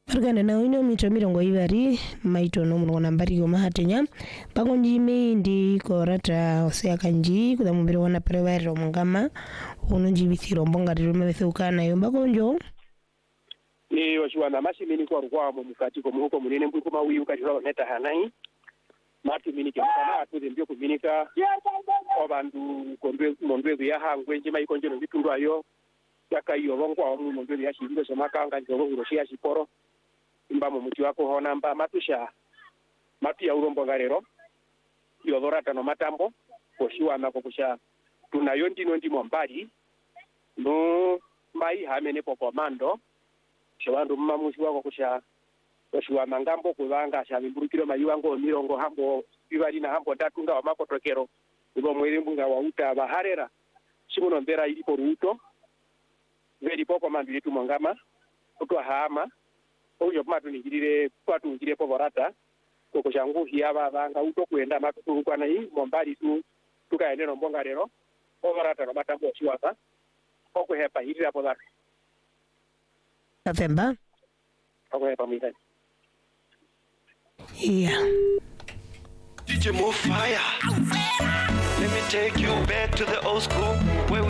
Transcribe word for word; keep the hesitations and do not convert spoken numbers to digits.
Pargana na wino mito mirongo ibari maito no mno nambari go mahatenya pagonji meindi korata osea kanji kuda mumbiro wana prewero mungama ununji bithiro mbonga rirume bethukana yo bagonjo ni washiwana mashimini kwa rukwa mu mukati ko muko munene mbuko mawi ukati ro neta hanai matu minike kana atuze mbyo kuminika obandu kondwe mondwe ya hangwe nje mai konjero bitundu ayo yakayo bongwa mu mondwe ya shibindo somakanga njo uroshia shiporo imba mu muti wako hona mba matusha matu ya urombo garero yodora tano matambo oshiwana ko kusha tunayo ndino ndimo mbali no mai hamene po komando shabandu mamushi wako kusha oshiwa mangambo kubanga shabimburukiro mayiwango mirongo hambo bibali na hambo ndatunga wa makotokero ngo mwirimbunga wa uta baharera shimuno mbera ilipo ruto veri poko mandu yetu mongama otwa hama oyo matu ningirire kwatu ngire po borata koko shangu hiaba banga uto kwenda makuru kwa nai mombali tu tukaende no mbonga rero borata no matambo shiwaka oko hepa hiri hapo dara November oko hepa mitani. Yeah. D J move fire. Let me take you back to the old school where we